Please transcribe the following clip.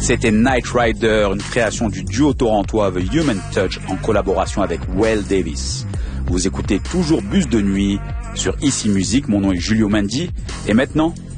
C'était Night Rider, une création du duo torontois The Human Touch en collaboration avec Well Davis. Vous écoutez toujours Bus de nuit sur Ici Musique, mon nom est Julio Mendy et maintenant